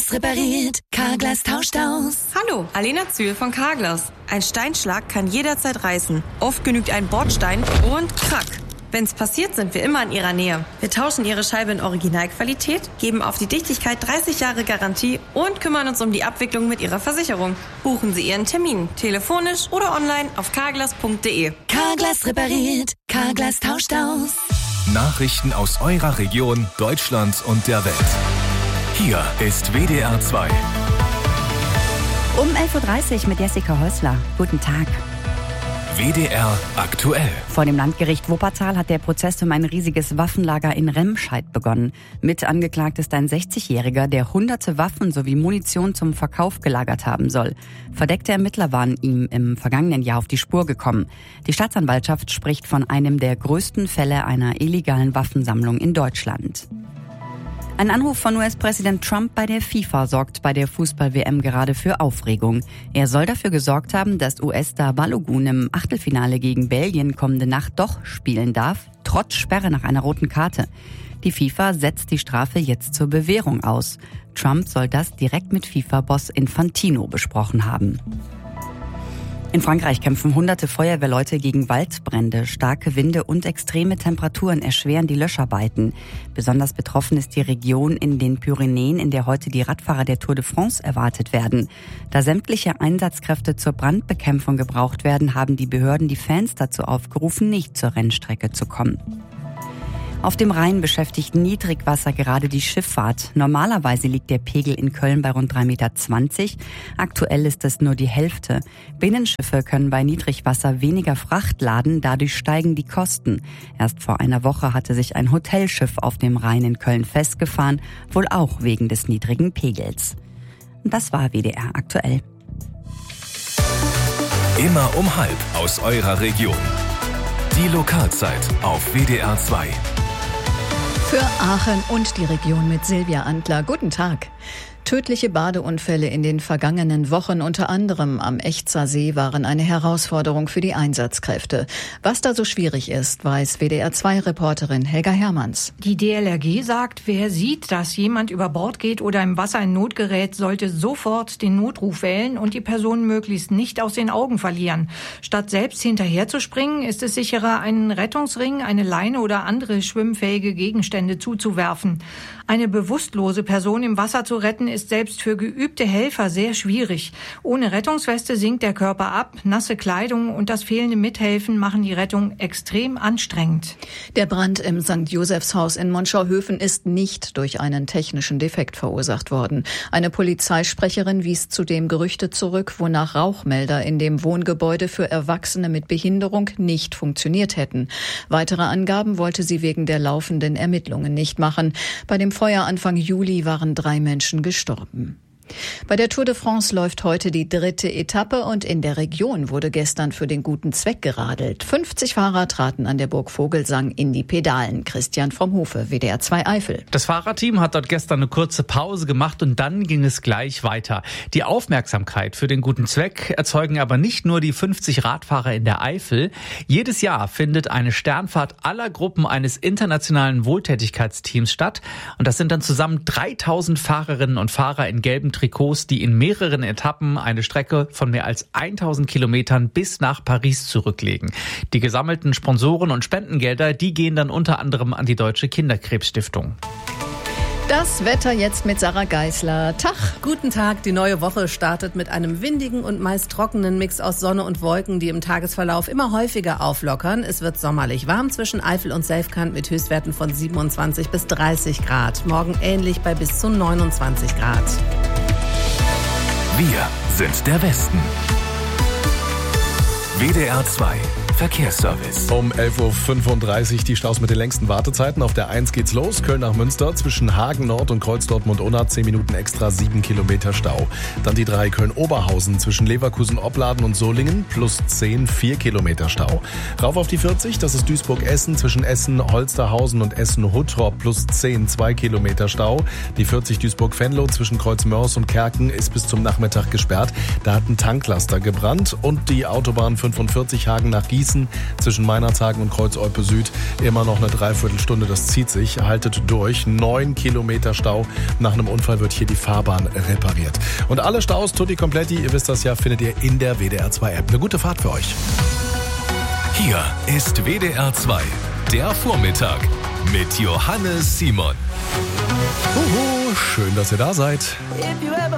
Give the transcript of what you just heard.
Carglass repariert, Carglass tauscht aus. Hallo, Alena Zühl von Carglass. Ein Steinschlag kann jederzeit reißen. Oft genügt ein Bordstein und krack. Wenn's passiert, sind wir immer in Ihrer Nähe. Wir tauschen Ihre Scheibe in Originalqualität, geben auf die Dichtigkeit 30 Jahre Garantie und kümmern uns um die Abwicklung mit Ihrer Versicherung. Buchen Sie Ihren Termin, telefonisch oder online auf carglass.de. Carglass repariert, Carglass tauscht aus. Nachrichten aus eurer Region, Deutschland und der Welt. Hier ist WDR 2. Um 11.30 Uhr mit Jessica Häusler. Guten Tag. WDR aktuell. Vor dem Landgericht Wuppertal hat der Prozess um ein riesiges Waffenlager in Remscheid begonnen. Mit angeklagt ist ein 60-Jähriger, der hunderte Waffen sowie Munition zum Verkauf gelagert haben soll. Verdeckte Ermittler waren ihm im vergangenen Jahr auf die Spur gekommen. Die Staatsanwaltschaft spricht von einem der größten Fälle einer illegalen Waffensammlung in Deutschland. Ein Anruf von US-Präsident Trump bei der FIFA sorgt bei der Fußball-WM gerade für Aufregung. Er soll dafür gesorgt haben, dass US-Star Balogun im Achtelfinale gegen Belgien kommende Nacht doch spielen darf, trotz Sperre nach einer roten Karte. Die FIFA setzt die Strafe jetzt zur Bewährung aus. Trump soll das direkt mit FIFA-Boss Infantino besprochen haben. In Frankreich kämpfen hunderte Feuerwehrleute gegen Waldbrände. Starke Winde und extreme Temperaturen erschweren die Löscharbeiten. Besonders betroffen ist die Region in den Pyrenäen, in der heute die Radfahrer der Tour de France erwartet werden. Da sämtliche Einsatzkräfte zur Brandbekämpfung gebraucht werden, haben die Behörden die Fans dazu aufgerufen, nicht zur Rennstrecke zu kommen. Auf dem Rhein beschäftigt Niedrigwasser gerade die Schifffahrt. Normalerweise liegt der Pegel in Köln bei rund 3,20 Meter. Aktuell ist es nur die Hälfte. Binnenschiffe können bei Niedrigwasser weniger Fracht laden, dadurch steigen die Kosten. Erst vor einer Woche hatte sich ein Hotelschiff auf dem Rhein in Köln festgefahren, wohl auch wegen des niedrigen Pegels. Und das war WDR aktuell. Immer um 12 aus eurer Region. Die Lokalzeit auf WDR 2. Für Aachen und die Region mit Silvia Antler. Guten Tag. Tödliche Badeunfälle in den vergangenen Wochen, unter anderem am Echzer See, waren eine Herausforderung für die Einsatzkräfte. Was da so schwierig ist, weiß WDR-2-Reporterin Helga Hermanns. Die DLRG sagt, wer sieht, dass jemand über Bord geht oder im Wasser in Not gerät, sollte sofort den Notruf wählen und die Person möglichst nicht aus den Augen verlieren. Statt selbst hinterherzuspringen, ist es sicherer, einen Rettungsring, eine Leine oder andere schwimmfähige Gegenstände zuzuwerfen. Eine bewusstlose Person im Wasser zu retten, ist selbst für geübte Helfer sehr schwierig. Ohne Rettungsweste sinkt der Körper ab, nasse Kleidung und das fehlende Mithelfen machen die Rettung extrem anstrengend. Der Brand im St. Josephshaus in Monschauhöfen ist nicht durch einen technischen Defekt verursacht worden. Eine Polizeisprecherin wies zudem Gerüchte zurück, wonach Rauchmelder in dem Wohngebäude für Erwachsene mit Behinderung nicht funktioniert hätten. Weitere Angaben wollte sie wegen der laufenden Ermittlungen nicht machen. Bei dem Feuer Anfang Juli waren 3 Menschen gestorben. Bei der Tour de France läuft heute die 3. Etappe und in der Region wurde gestern für den guten Zweck geradelt. 50 Fahrer traten an der Burg Vogelsang in die Pedalen. Christian vom Hofe, WDR 2 Eifel. Das Fahrerteam hat dort gestern eine kurze Pause gemacht und dann ging es gleich weiter. Die Aufmerksamkeit für den guten Zweck erzeugen aber nicht nur die 50 Radfahrer in der Eifel. Jedes Jahr findet eine Sternfahrt aller Gruppen eines internationalen Wohltätigkeitsteams statt. Und das sind dann zusammen 3000 Fahrerinnen und Fahrer in gelben Trikots, die in mehreren Etappen eine Strecke von mehr als 1000 Kilometern bis nach Paris zurücklegen. Die gesammelten Sponsoren- und Spendengelder, die gehen dann unter anderem an die Deutsche Kinderkrebsstiftung. Das Wetter jetzt mit Sarah Geisler. Tag. Guten Tag. Die neue Woche startet mit einem windigen und meist trockenen Mix aus Sonne und Wolken, die im Tagesverlauf immer häufiger auflockern. Es wird sommerlich warm zwischen Eifel und Selfkant mit Höchstwerten von 27 bis 30 Grad. Morgen ähnlich bei bis zu 29 Grad. Wir sind der Westen. WDR 2 Verkehrsservice. Um 11.35 Uhr die Staus mit den längsten Wartezeiten. Auf der 1 geht's los. Köln nach Münster zwischen Hagen Nord und Kreuz Dortmund-Unna 10 Minuten extra, 7 Kilometer Stau. Dann die 3 Köln-Oberhausen zwischen Leverkusen-Opladen und Solingen plus 10, 4 Kilometer Stau. Rauf auf die 40, das ist Duisburg-Essen zwischen Essen-Holsterhausen und Essen-Huttrop plus 10, 2 Kilometer Stau. Die 40 Duisburg-Venlo zwischen Kreuz-Mörs und Kerken ist bis zum Nachmittag gesperrt. Da hat ein Tanklaster gebrannt und die Autobahn 45 Hagen nach Gießen Gießen zwischen Meinerzhagen und Kreuz-Olpe Süd immer noch eine Dreiviertelstunde. Das zieht sich. Haltet durch. 9 Kilometer Stau. Nach einem Unfall wird hier die Fahrbahn repariert. Und alle Staus, tutti completi, ihr wisst das ja, findet ihr in der WDR 2 App. Eine gute Fahrt für euch. Hier ist WDR 2, der Vormittag mit Johannes Simon. Schön, dass ihr da seid. If you ever